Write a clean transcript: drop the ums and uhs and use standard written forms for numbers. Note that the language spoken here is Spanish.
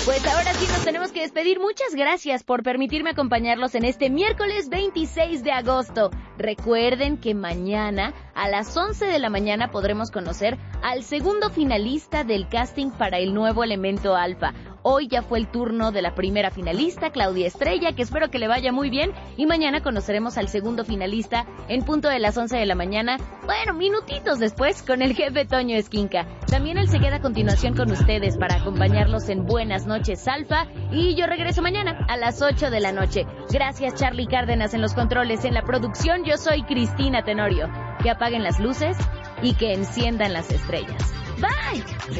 Pues ahora sí nos tenemos que despedir. Muchas gracias por permitirme acompañarlos en este miércoles 26 de agosto. Recuerden que mañana a las 11 de la mañana podremos conocer al segundo finalista del casting para el nuevo Elemento Alfa. Hoy ya fue el turno de la primera finalista, Claudia Estrella, que espero que le vaya muy bien. Y mañana conoceremos al segundo finalista en punto de las 11 de la mañana. Bueno, minutitos después, con el jefe Toño Esquinca. También él se queda a continuación con ustedes para acompañarlos en Buenas Noches Alfa. Y yo regreso mañana a las 8 de la noche. Gracias, Charlie Cárdenas en los controles. En la producción, yo soy Cristina Tenorio. Que apaguen las luces y que enciendan las estrellas. Bye.